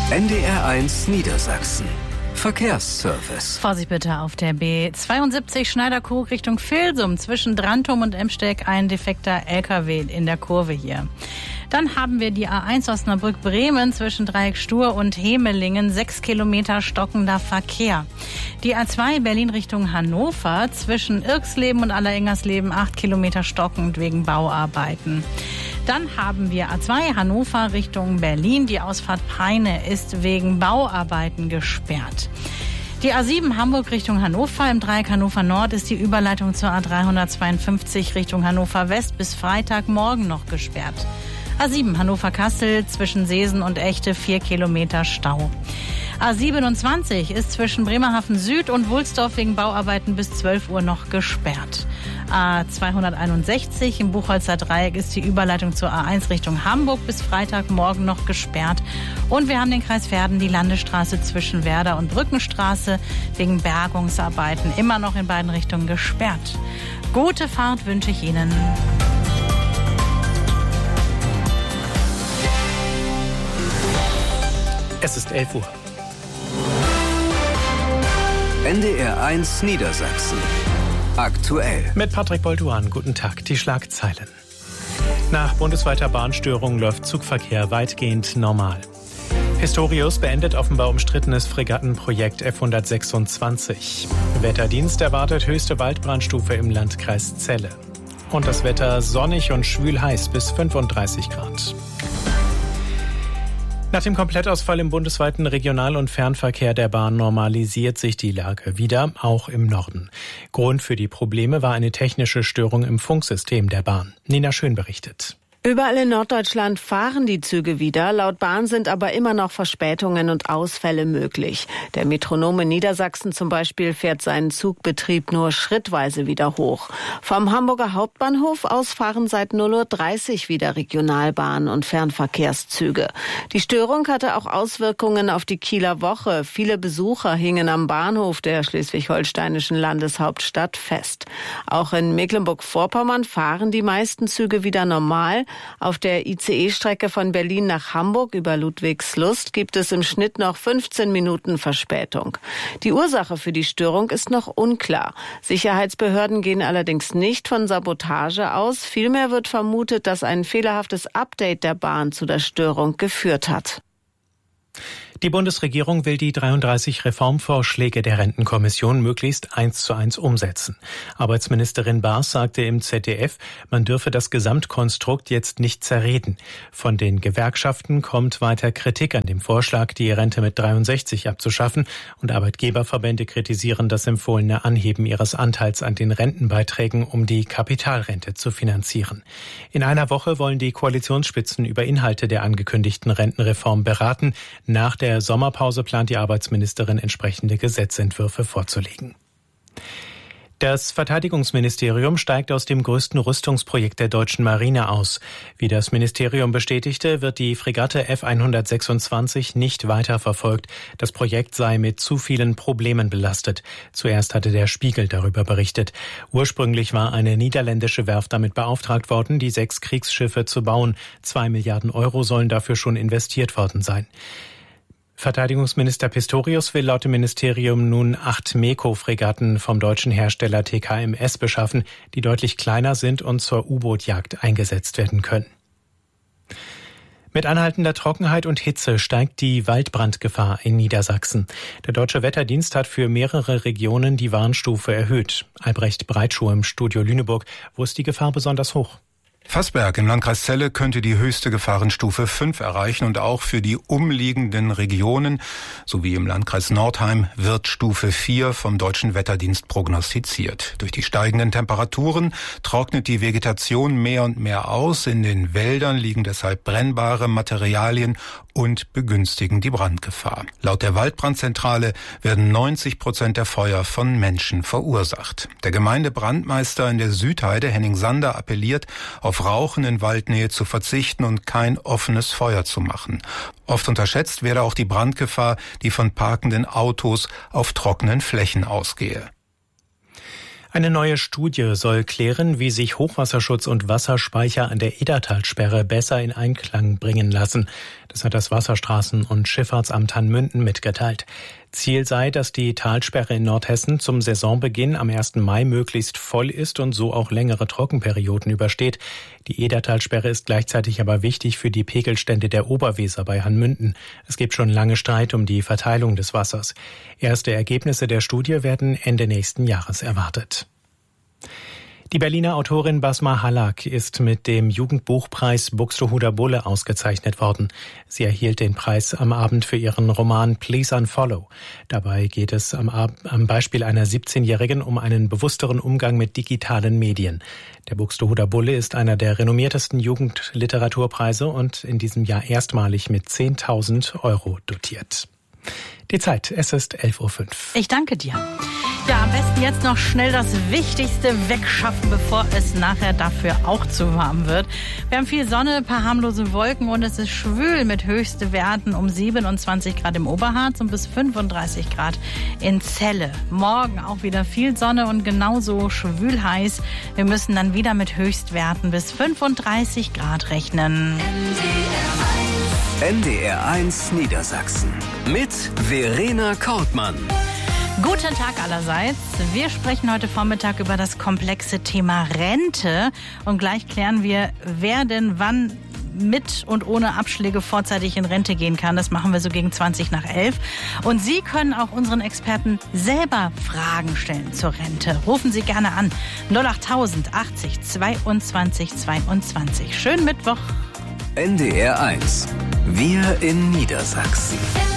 NDR1 Niedersachsen. Verkehrsservice. Vorsicht bitte auf der B72 Schneiderkrug Richtung Vilsum. Zwischen Drantum und Emsteck ein defekter LKW in der Kurve hier. Dann haben wir die A1 Osnabrück-Bremen zwischen Dreieck Stur und Hemelingen. 6 Kilometer stockender Verkehr. Die A2 Berlin Richtung Hannover zwischen Irxleben und Allerengersleben 8 Kilometer stockend wegen Bauarbeiten. Dann haben wir A2 Hannover Richtung Berlin. Die Ausfahrt Peine ist wegen Bauarbeiten gesperrt. Die A7 Hamburg Richtung Hannover. Im Dreieck Hannover Nord ist die Überleitung zur A352 Richtung Hannover West bis Freitagmorgen noch gesperrt. A7 Hannover-Kassel zwischen Seesen und Echte 4 Kilometer Stau. A27 ist zwischen Bremerhaven Süd und Wulsdorf wegen Bauarbeiten bis 12 Uhr noch gesperrt. A261 im Buchholzer Dreieck ist die Überleitung zur A1 Richtung Hamburg bis Freitagmorgen noch gesperrt. Und wir haben den Kreis Verden, die Landesstraße zwischen Werder und Brückenstraße wegen Bergungsarbeiten immer noch in beiden Richtungen gesperrt. Gute Fahrt wünsche ich Ihnen. Es ist 11 Uhr. NDR1 Niedersachsen. Aktuell. Mit Patrick Bolduan, guten Tag, die Schlagzeilen. Nach bundesweiter Bahnstörung läuft Zugverkehr weitgehend normal. Pistorius beendet offenbar umstrittenes Fregattenprojekt F-126. Wetterdienst erwartet höchste Waldbrandstufe im Landkreis Celle. Und das Wetter sonnig und schwül heiß bis 35 Grad. Nach dem Komplettausfall im bundesweiten Regional- und Fernverkehr der Bahn normalisiert sich die Lage wieder, auch im Norden. Grund für die Probleme war eine technische Störung im Funksystem der Bahn. Nina Schön berichtet. Überall in Norddeutschland fahren die Züge wieder. Laut Bahn sind aber immer noch Verspätungen und Ausfälle möglich. Der Metronom in Niedersachsen zum Beispiel fährt seinen Zugbetrieb nur schrittweise wieder hoch. Vom Hamburger Hauptbahnhof aus fahren seit 0:30 Uhr wieder Regionalbahnen und Fernverkehrszüge. Die Störung hatte auch Auswirkungen auf die Kieler Woche. Viele Besucher hingen am Bahnhof der schleswig-holsteinischen Landeshauptstadt fest. Auch in Mecklenburg-Vorpommern fahren die meisten Züge wieder normal. Auf der ICE-Strecke von Berlin nach Hamburg über Ludwigslust gibt es im Schnitt noch 15 Minuten Verspätung. Die Ursache für die Störung ist noch unklar. Sicherheitsbehörden gehen allerdings nicht von Sabotage aus. Vielmehr wird vermutet, dass ein fehlerhaftes Update der Bahn zu der Störung geführt hat. Die Bundesregierung will die 33 Reformvorschläge der Rentenkommission möglichst 1:1 umsetzen. Arbeitsministerin Baas sagte im ZDF, man dürfe das Gesamtkonstrukt jetzt nicht zerreden. Von den Gewerkschaften kommt weiter Kritik an dem Vorschlag, die Rente mit 63 abzuschaffen, und Arbeitgeberverbände kritisieren das empfohlene Anheben ihres Anteils an den Rentenbeiträgen, um die Kapitalrente zu finanzieren. In einer Woche wollen die Koalitionsspitzen über Inhalte der angekündigten Rentenreform beraten. Nach der Sommerpause plant die Arbeitsministerin, entsprechende Gesetzentwürfe vorzulegen. Das Verteidigungsministerium steigt aus dem größten Rüstungsprojekt der deutschen Marine aus. Wie das Ministerium bestätigte, wird die Fregatte F-126 nicht weiterverfolgt. Das Projekt sei mit zu vielen Problemen belastet. Zuerst hatte der Spiegel darüber berichtet. Ursprünglich war eine niederländische Werft damit beauftragt worden, die 6 Kriegsschiffe zu bauen. 2 Milliarden Euro sollen dafür schon investiert worden sein. Verteidigungsminister Pistorius will laut dem Ministerium nun 8 MEKO-Fregatten vom deutschen Hersteller TKMS beschaffen, die deutlich kleiner sind und zur U-Boot-Jagd eingesetzt werden können. Mit anhaltender Trockenheit und Hitze steigt die Waldbrandgefahr in Niedersachsen. Der Deutsche Wetterdienst hat für mehrere Regionen die Warnstufe erhöht. Albrecht Breitschuh im Studio Lüneburg. Wo ist die Gefahr besonders hoch? Fassberg im Landkreis Celle könnte die höchste Gefahrenstufe 5 erreichen und auch für die umliegenden Regionen sowie im Landkreis Nordheim wird Stufe 4 vom Deutschen Wetterdienst prognostiziert. Durch die steigenden Temperaturen trocknet die Vegetation mehr und mehr aus. In den Wäldern liegen deshalb brennbare Materialien und begünstigen die Brandgefahr. Laut der Waldbrandzentrale werden 90% der Feuer von Menschen verursacht. Der Gemeindebrandmeister in der Südheide, Henning Sander, appelliert, auf Rauchen in Waldnähe zu verzichten und kein offenes Feuer zu machen. Oft unterschätzt werde auch die Brandgefahr, die von parkenden Autos auf trockenen Flächen ausgehe. Eine neue Studie soll klären, wie sich Hochwasserschutz und Wasserspeicher an der Edertalsperre besser in Einklang bringen lassen. Das hat das Wasserstraßen- und Schifffahrtsamt Hanmünden mitgeteilt. Ziel sei, dass die Talsperre in Nordhessen zum Saisonbeginn am 1. Mai möglichst voll ist und so auch längere Trockenperioden übersteht. Die Edertalsperre ist gleichzeitig aber wichtig für die Pegelstände der Oberweser bei Hanmünden. Es gibt schon lange Streit um die Verteilung des Wassers. Erste Ergebnisse der Studie werden Ende nächsten Jahres erwartet. Die Berliner Autorin Basma Hallak ist mit dem Jugendbuchpreis Buxtehuder Bulle ausgezeichnet worden. Sie erhielt den Preis am Abend für ihren Roman Please Unfollow. Dabei geht es am Beispiel einer 17-Jährigen um einen bewussteren Umgang mit digitalen Medien. Der Buxtehuder Bulle ist einer der renommiertesten Jugendliteraturpreise und in diesem Jahr erstmalig mit 10.000 € dotiert. Die Zeit, es ist 11.05 Uhr. Ich danke dir. Ja, am besten jetzt noch schnell das Wichtigste wegschaffen, bevor es nachher dafür auch zu warm wird. Wir haben viel Sonne, ein paar harmlose Wolken und es ist schwül mit Höchstwerten um 27 Grad im Oberharz und bis 35 Grad in Celle. Morgen auch wieder viel Sonne und genauso schwül heiß. Wir müssen dann wieder mit Höchstwerten bis 35 Grad rechnen. NDR1 Niedersachsen mit Verena Kortmann. Guten Tag allerseits. Wir sprechen heute Vormittag über das komplexe Thema Rente und gleich klären wir, wer denn wann mit und ohne Abschläge vorzeitig in Rente gehen kann. Das machen wir so gegen 20 nach 11. Und Sie können auch unseren Experten selber Fragen stellen zur Rente. Rufen Sie gerne an. 08000 80 22 22. Schönen Mittwoch. NDR1. Wir in Niedersachsen.